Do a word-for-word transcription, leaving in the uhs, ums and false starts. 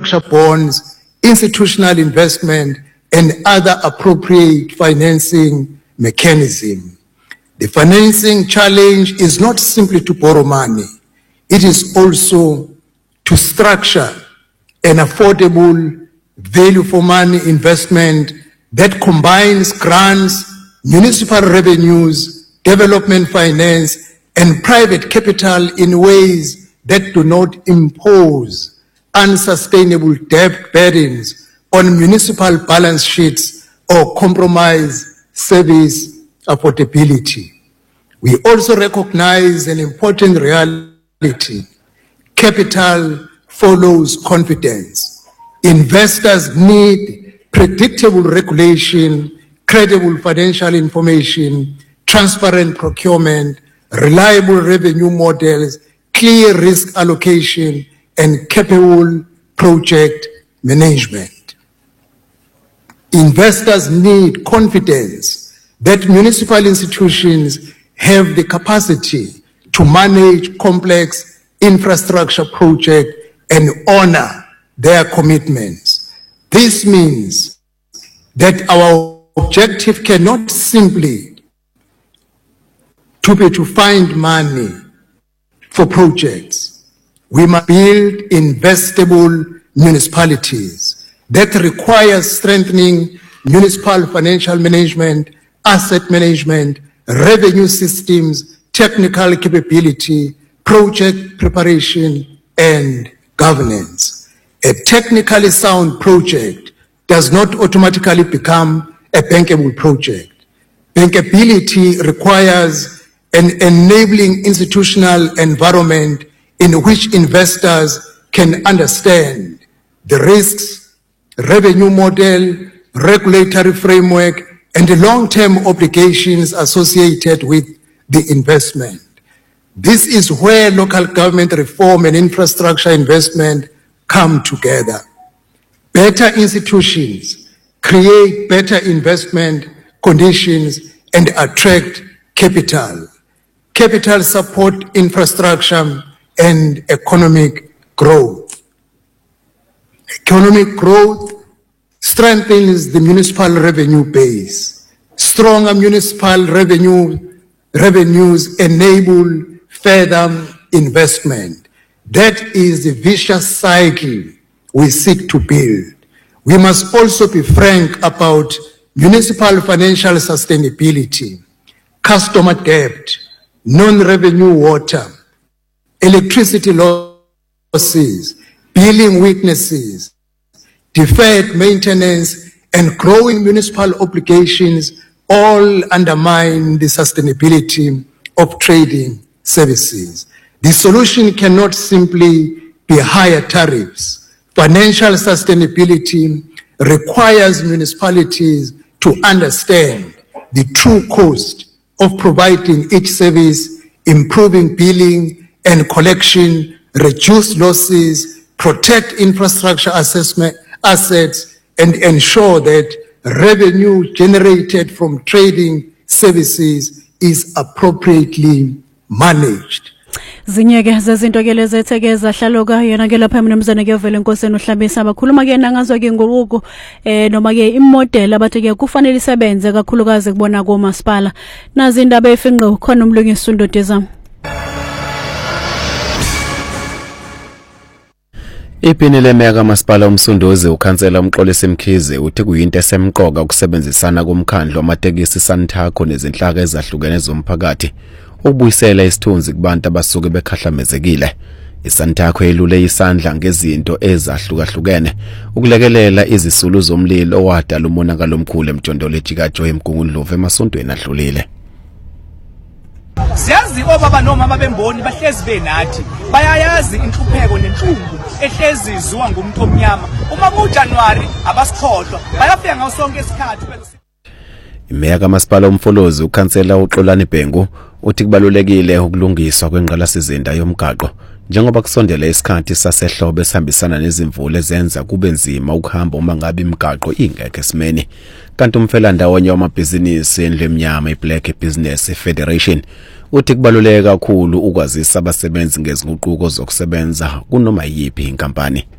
infrastructure bonds, institutional investment, and other appropriate financing mechanism. The financing challenge is not simply to borrow money. It is also to structure an affordable value for money investment that combines grants, municipal revenues, development finance, and private capital in ways that do not impose unsustainable debt burdens on municipal balance sheets or compromise service affordability. We also recognize an important reality. Capital follows confidence. Investors need predictable regulation, credible financial information, transparent procurement, reliable revenue models, clear risk allocation, and capable project management. Investors need confidence that municipal institutions have the capacity to manage complex infrastructure projects and honor their commitments. This means that our objective cannot simply to be to find money for projects. We must build investable municipalities. That requires strengthening municipal financial management, asset management, revenue systems, technical capability, project preparation, and governance. A technically sound project does not automatically become a bankable project. Bankability requires an enabling institutional environment in which investors can understand the risks, revenue model, regulatory framework, and the long-term obligations associated with the investment. This is where local government reform and infrastructure investment come together. Better institutions create better investment conditions and attract capital. Capital support infrastructure and economic growth. Economic growth strengthens the municipal revenue base. Stronger municipal revenue, revenues enable further investment. That is the vicious cycle we seek to build. We must also be frank about municipal financial sustainability, customer debt, non-revenue water, electricity losses, billing weaknesses, deferred maintenance, and growing municipal obligations all undermine the sustainability of trading services. The solution cannot simply be higher tariffs. Financial sustainability requires municipalities to understand the true cost of providing each service, improving billing and collection, reduce losses, protect infrastructure assessment assets, and ensure that revenue generated from trading services is appropriately managed. Zinyeke zezinto ke lezethekeza hlaloka yena ke lapha mnumzane ke vele inkosini uhlabisa abakhuluma ke nangazo ke nguruku eh noma ke imodel abathi ke kufanele isebenze kakhulukazi kubona komasipala nazi indaba efinqe khona umlungisi uNdodezamo. Iphinile meka masipala umsunduzi ukhansela umxolisi Mkhize uthi kuyinto esemqoka ukusebenzisana komkhandlu wamatekisi Santaco nezinhlaka ezahlukene zomphakathi ukubuyisela isithunzi kubantu abasuke bekhahlamezekile. ISantaco elule isandla ngezinto ezahlukahlukene ukulekelela izisulu zomlilo owadala umonakalo omkhulu emjondolo eJikajoyi eMgungundlovu emasontweni adlulile. Siyazi obaba noma abemboni bahlezi benathi bayayazi inhlupheko nenhlungu ehlezi izwa ngumuntu omnyama uma ku January abasikhohlwa bayafika ngaso sonke isikhathi. Imeya kamasipala umfolozi ukhansela uXolani Bhengu uthi kubalulekile ukulungiswa kwengqalasizinda yomgaqo njengoba kusondela isikhathi sasehlobo esihambisana nezimvula ezenza kube nzima ukuhamba uma ngabe imigaqo ingekho esimeni. Kanti umfelandawonye wamabhizinisi endlu emnyama iBlack Business Federation uthi kubaluleka kakhulu ukwazisa abasebenzi ngezinguquko zokusebenza kunoma yipi inkampani.